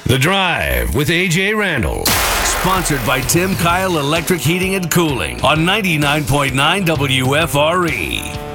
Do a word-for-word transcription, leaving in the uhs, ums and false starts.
The Drive with A J Randall. Sponsored by Tim Kyle Electric Heating and Cooling on ninety-nine point nine W F R E.